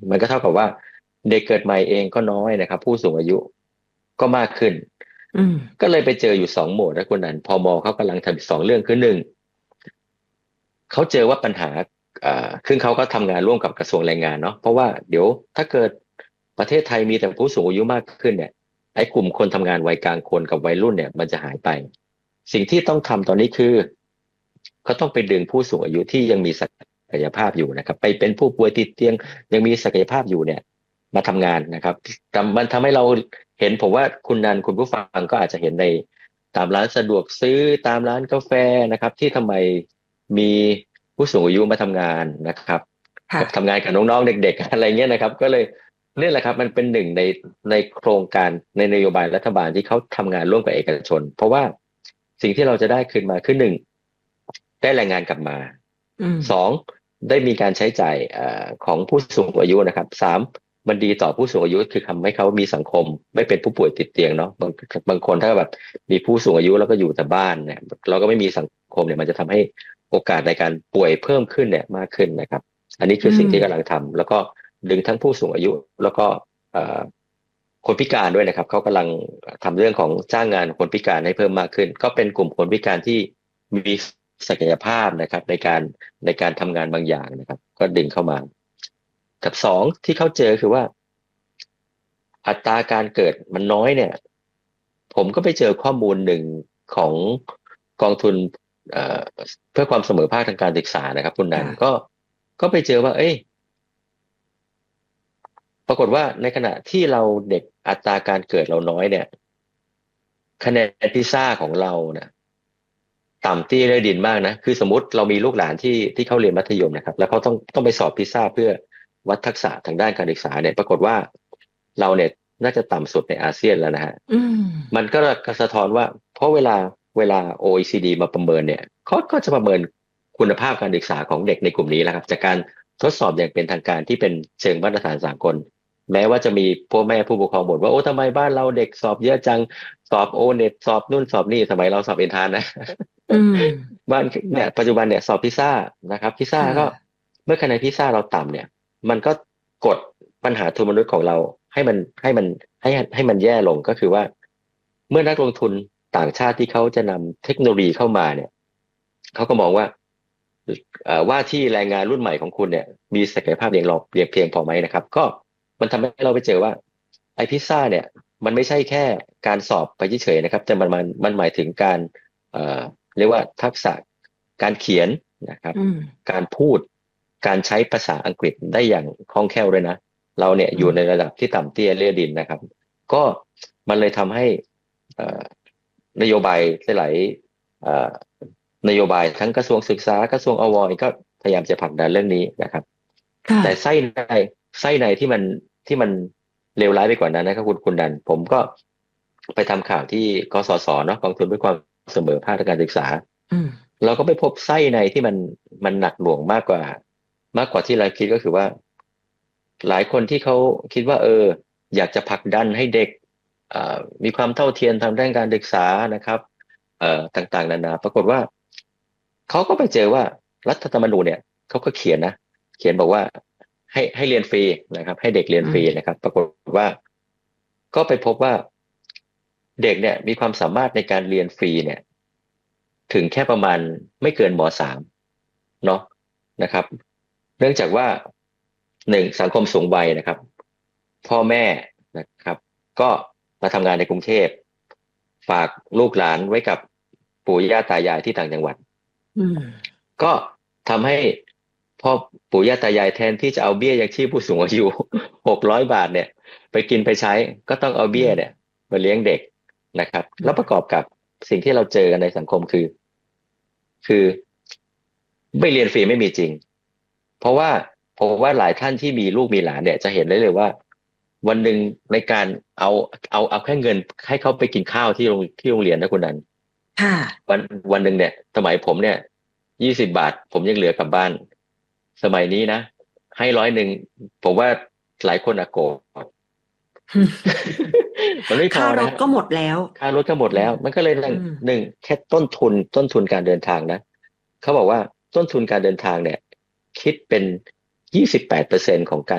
มันก็เท่ากับว่าเด็กเกิดใหม่เองก็น้อยนะครับผู้สูงอายุก็มากขึ้นอืมก็เลยไปเจออยู่2 โหมดนะคุณนันพมเขากำลังทำ2 เรื่องคือ1เขาเจอว่าปัญหาซึ่งเขาก็ทำงานร่วมกับกระทรวงแรงงานเนาะเพราะว่าเดี๋ยวถ้าเกิดประเทศไทยมีแต่ผู้สูงอายุมากขึ้นเนี่ยไอ้กลุ่มคนทำงานวัยกลางคนกับวัยรุ่นเนี่ยมันจะหายไปสิ่งที่ต้องทำตอนนี้คือเขาต้องไปดึงผู้สูงอายุที่ยังมีศักยภาพอยู่นะครับไปเป็นผู้ป่วยติดเตียงยังมีศักยภาพอยู่เนี่ยมาทำงานนะครับแต่มันทำให้เราเห็นผมว่าคุณนันคุณผู้ฟังก็อาจจะเห็นในตามร้านสะดวกซื้อตามร้านกาแฟนะครับที่ทำไมมีผู้สูงอายุมาทำงานนะครับกับค่ะทำงานกับน้องๆเด็กๆอะไรเงี้ยนะครับก็เลยนี่แหละครับมันเป็นหนึ่งในโครงการในนโยบายรัฐบาลที่เขาทำงานร่วมกับเอกชนเพราะว่าสิ่งที่เราจะได้ขึ้นมาคือ1ได้แรงงานกลับมาอืม 2ได้มีการใช้จ่ายของผู้สูงอายุนะครับ3มันดีต่อผู้สูงอายุคือทำให้เขามีสังคมไม่เป็นผู้ป่วยติดเตียงเนาะบางคนถ้าแบบมีผู้สูงอายุแล้วก็อยู่แต่บ้านเนี่ยเราก็ไม่มีสังคมเนี่ยมันจะทำให้โอกาสในการป่วยเพิ่มขึ้นเนี่ยมากขึ้นนะครับอันนี้อืคือสิ่งมที่กำลังทำแล้วก็ดึงทั้งผู้สูงอายุแล้วก็เอ่อคนพิการด้วยนะครับเขากำลังทำเรื่องของจ้างงานคนพิการให้เพิ่มมากขึ้นก็เป็นกลุ่มคนพิการที่มีศักยภาพนะครับในการทำงานบางอย่างนะครับก็ดึงเข้ามากับ2ที่เขาเจอคือว่าอัตราการเกิดมันน้อยเนี่ยผมก็ไปเจอข้อมูลหนึ่งของกองทุนเอ่อเพื่อความเสมอภาคทางการศึกษานะครับคุณนันก็ค่ะก็ไปเจอว่าเอ้ย ปรากฏว่าในขณะที่เราเด็กอัตราการเกิดเราน้อยเนี่ยคะแนนพิซซ่าของเราเนี่ยต่ำตี้เลือดินมากนะคือสมมติเรามีลูกหลานที่เขาเรียนมัธยมนะครับแล้วเขาต้องไปสอบพิซซ่าเพื่อวัดทักษะทางด้านการศึกษาเนี่ยปรากฏว่าเราเนี่ยน่าจะต่ำสุดในอาเซียนแล้วนะฮะอืมมันก็สะท้อนว่าเพราะเวลา OECD มาประเมินเนี่ยเขาก็จะประเมินคุณภาพการศึกษาของเด็กในกลุ่มนี้แหละครับจากการทดสอบอย่างเป็นทางการที่เป็นเชิงมาตรฐานสากล แม้ว่าจะมีพ่อแม่ผู้ปกครองบ่นว่าโอ้ทำไมบ้านเราเด็กสอบเยอะจังสอบโอเน็ตสอบนู่นสอบนี่สมัยเราสอบเอนทานนะอืมบ้านเนี่ยปัจจุบันเนี่ยสอบพิซซ่านะครับพิซซ่าค่ะก็เมื่อคะแนนพิซซ่าเราต่ำเนี่ยมันก็กดปัญหาทุนมนุษย์ของเราให้มันแย่ลงก็คือว่าเมื่อนักลงทุนต่างชาติที่เขาจะนำเทคโนโลยีเข้ามาเนี่ยเขาก็มองว่าว่าที่แรงงานรุ่นใหม่ของคุณเนี่ยมีศักยภาพเพียงพอไหมนะครับก็มันทำให้เราไปเจอว่าไอพิซซ่าเนี่ยมันไม่ใช่แค่การสอบไปเฉยๆนะครับแต่มันหมายถึงการเอ่อ เรียกว่าทักษะการเขียนนะครับอืมการพูดการใช้ภาษาอังกฤษได้อย่างคล่องแคล่วด้วยนะเราเนี่ยอยู่ในอืมระดับที่ต่ำเตี้ยเลี่ยดินนะครับก็มันเลยทำให้เอ่อนโยบายหลายๆนโยบายทั้งกระทรวงศึกษากระทรวงอวก็พยายามจะผลักดันเรื่องนี้นะครับค่ะแต่ไส้ในที่มันเลวร้ายไปกว่านั้นนะครับคุณดันผมก็ไปทำข่าวที่กสศเนาะกองทุนเพื่อความเสมอภาคทางการศึกษาอืมเราก็ไปพบไส้ในที่มันหนักหน่วงมากกว่าที่เราคิดก็คือว่าหลายคนที่เขาคิดว่าอยากจะผลักดันให้เด็กมีความเท่าเทียมทางด้านการศึกษานะครับต่างๆนานาปรากฏว่าเขาก็ไปเจอว่ารัฐธรรมนูญเนี่ยเขาก็เขียนนะเขียนบอกว่าให้เรียนฟรีนะครับให้เด็กเรียนอืมฟรีนะครับปรากฏว่าก็ไปพบว่าเด็กเนี่ยมีความสามารถในการเรียนฟรีเนี่ยถึงแค่ประมาณไม่เกินม.3เนาะนะครับเนื่องจากว่า1สังคมสูงวัยนะครับพ่อแม่นะครับก็มาทำงานในกรุงเทพฝากลูกหลานไว้กับปู่ย่าตายายที่ต่างจังหวัดอืมก็ทำให้พ่อปู่ย่าตายายแทนที่จะเอาเบี้ยยังชีพผู้สูงอายุ600 บาทเนี่ยไปกินไปใช้ก็ต้องเอาอืมเบี้ยเนี่ยมาเลี้ยงเด็กนะครับแล้วประกอบกับสิ่งที่เราเจอกันในสังคมคือไม่เรียนฟรีไม่มีจริงเพราะว่าผมว่าหลายท่านที่มีลูกมีหลานเนี่ยจะเห็นได้เลยว่าวันหนึ่งในการเอาเอาแค่เงินให้เขาไปกินข้าวที่โรงเรียนนะคุณนันค่ะวันวันหนึ่งเนี่ยสมัยผมเนี่ย20 บาทผมยังเหลือกลับบ้านสมัยนี้นะให้100ผมว่าหลายคนอะโกรธ มันไม่พอนะฮะค่ารถก็หมดแล้วค่ารถก็หมดอืมแล้วมันก็เลยหนึ่งอืมหนึ่งแค่ต้นทุนการเดินทางนะเขาบอกว่าต้นทุนการเดินทางเนี่ยคิดเป็น28%ของการ